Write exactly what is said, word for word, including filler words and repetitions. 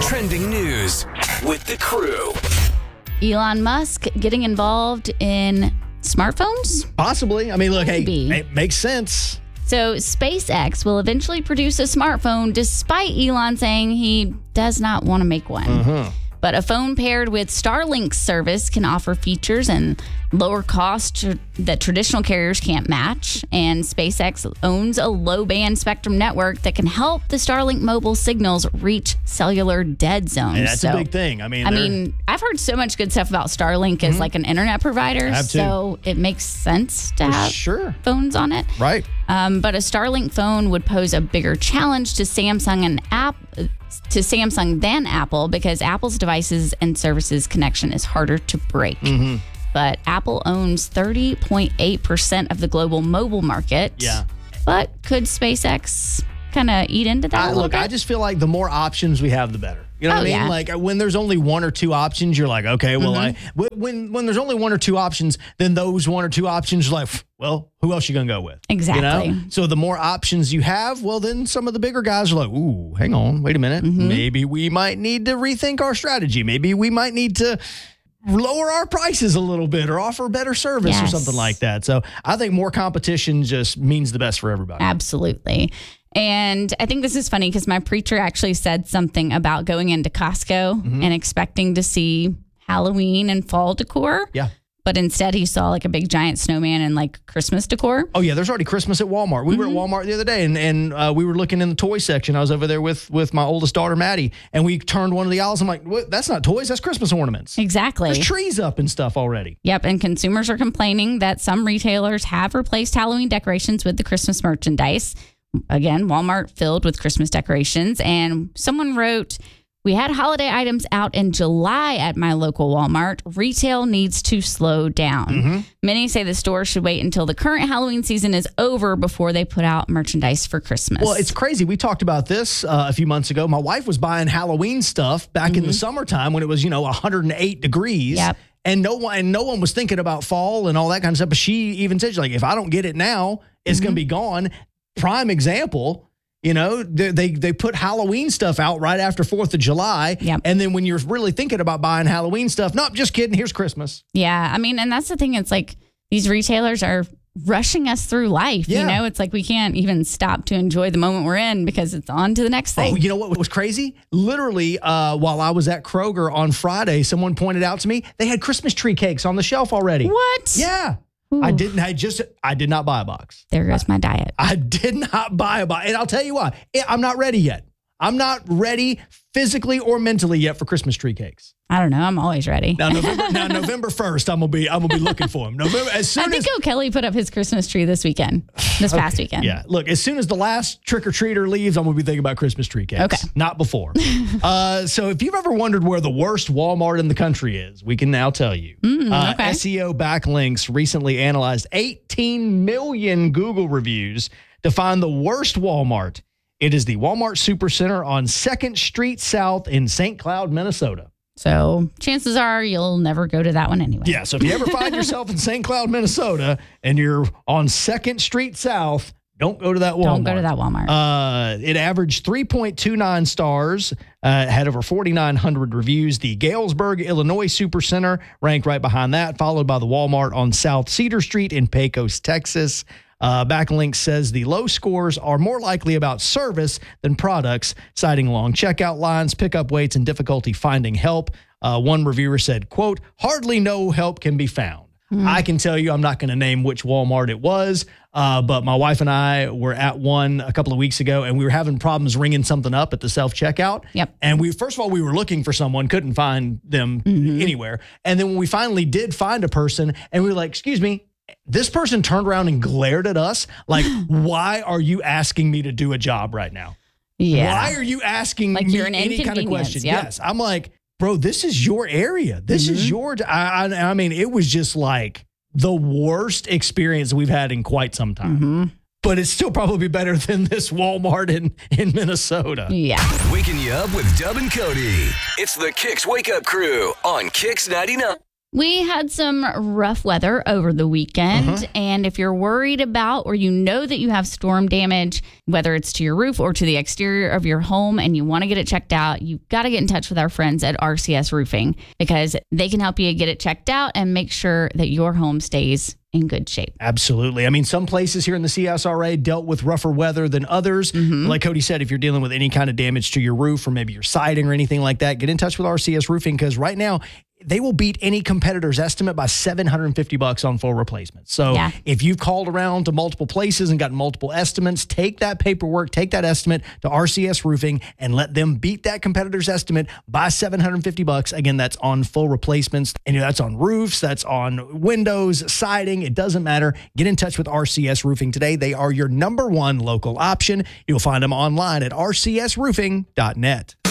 Trending news with the crew. Elon Musk getting involved in smartphones? Possibly. I mean, look, Maybe. hey, it makes sense. So SpaceX will eventually produce a smartphone despite Elon saying he does not want to make one. Uh-huh. But a phone paired with Starlink service can offer features and lower cost tr- that traditional carriers can't match. And SpaceX owns a low-band spectrum network that can help the Starlink mobile signals reach cellular dead zones. And that's so, a big thing. I mean, I they're- mean, I've heard so much good stuff about Starlink as like an internet provider. I have too. So it makes sense to have sure. phones on it. Right. Um, but a Starlink phone would pose a bigger challenge to Samsung and app to Samsung than Apple because Apple's devices and services connection is harder to break. Mm-hmm. But Apple owns thirty point eight percent of the global mobile market. Yeah. But could SpaceX kind of eat into that I, a little look, bit? I just feel like the more options we have, the better. You know Oh, what I mean? yeah. Like when there's only one or two options, you're like, okay, well, I when when there's only one or two options, then those one or two options are like, well, who else you gonna go with? Exactly. You know? So the more options you have, well, then some of the bigger guys are like, ooh, hang on, wait a minute, maybe we might need to rethink our strategy. Maybe we might need to lower our prices a little bit or offer better service or Yes. something like that. So I think more competition just means the best for everybody. Absolutely. And I think this is funny because my preacher actually said something about going into Costco Mm-hmm. and expecting to see Halloween and fall decor. Yeah. But instead, he saw like a big giant snowman and like Christmas decor. Oh yeah, there's already Christmas at Walmart. We were at Walmart the other day, and and uh, we were looking in the toy section. I was over there with with my oldest daughter Maddie, and we turned one of the aisles. I'm like, what? That's not toys. That's Christmas ornaments. Exactly. There's trees up and stuff already. Yep. And consumers are complaining that some retailers have replaced Halloween decorations with the Christmas merchandise. Again, Walmart filled with Christmas decorations. And someone wrote, we had holiday items out in July at my local Walmart. Retail needs to slow down. Many say the store should wait until the current Halloween season is over before they put out merchandise for Christmas. Well, it's crazy. We talked about this uh, a few months ago. My wife was buying Halloween stuff back in the summertime when it was, you know, one hundred eight degrees. Yep. And no one and no one was thinking about fall and all that kind of stuff. But she even said, she's like, if I don't get it now, it's going to be gone. Prime example, you know, they, they they put Halloween stuff out right after fourth of July. Yep. And then when you're really thinking about buying Halloween stuff, nope, just kidding, here's Christmas. Yeah. I mean, and that's the thing. It's like these retailers are rushing us through life. Yeah. You know, it's like we can't even stop to enjoy the moment we're in because it's on to the next thing. Oh, you know what was crazy? Literally, uh, while I was at Kroger on Friday, someone pointed out to me they had Christmas tree cakes on the shelf already. What? Yeah. Ooh. I didn't, I just, I did not buy a box. There goes my diet. I did not buy a box. And I'll tell you why. I'm not ready yet. I'm not ready physically or mentally yet for Christmas tree cakes. I don't know. I'm always ready. Now November, now November first, I'm gonna be, I'm gonna be looking for them. November, as soon I think as, O'Kelly put up his Christmas tree this weekend, this past weekend. yeah, look, as soon as the last trick or treater leaves, I'm gonna be thinking about Christmas tree cakes. Okay. Not before. uh, so if you've ever wondered where the worst Walmart in the country is, we can now tell you. uh, okay. S E O Backlinks recently analyzed eighteen million Google reviews to find the worst Walmart. It is the Walmart Supercenter on second Street South in Saint Cloud, Minnesota. So chances are you'll never go to that one anyway. Yeah, so if you ever find yourself in Saint Cloud, Minnesota, and you're on second Street South, don't go to that Walmart. Don't go to that Walmart. Uh, it averaged three point two nine stars, uh, had over forty-nine hundred reviews. The Galesburg, Illinois Supercenter ranked right behind that, followed by the Walmart on South Cedar Street in Pecos, Texas. Uh, Backlink says the low scores are more likely about service than products, citing long checkout lines, pickup waits, and difficulty finding help. Uh, one reviewer said, quote, hardly no help can be found. I can tell you I'm not going to name which Walmart it was, uh, but my wife and I were at one a couple of weeks ago, and we were having problems ringing something up at the self-checkout. Yep. And we, first of all, we were looking for someone, couldn't find them anywhere. And then when we finally did find a person, and we were like, excuse me, this person turned around and glared at us like, why are you asking me to do a job right now? yeah. Why are you asking Like me you're an any kind of inconvenience, question? yep. Yes. I'm like, bro, this is your area. This Mm-hmm. is your, I, I, I mean, it was just like the worst experience we've had in quite some time. Mm-hmm. But it's still probably better than this Walmart in, in Minnesota. Yeah. Waking you up with Dub and Cody. It's the Kicks Wake Up Crew on Kicks ninety-nine. We had some rough weather over the weekend, Uh-huh. and if you're worried about or you know that you have storm damage, whether it's to your roof or to the exterior of your home, and you want to get it checked out, you've got to get in touch with our friends at R C S Roofing because they can help you get it checked out and make sure that your home stays in good shape. Absolutely. I mean, some places here in the C S R A dealt with rougher weather than others. Like Cody said, if you're dealing with any kind of damage to your roof or maybe your siding or anything like that, get in touch with R C S Roofing because right now, they will beat any competitor's estimate by seven hundred fifty bucks on full replacements. So Yeah. if you've called around to multiple places and gotten multiple estimates, take that paperwork, take that estimate to R C S Roofing and let them beat that competitor's estimate by seven hundred fifty bucks. Again, that's on full replacements. And you know, that's on roofs, that's on windows, siding. It doesn't matter. Get in touch with R C S Roofing today. They are your number one local option. You'll find them online at r c s roofing dot net.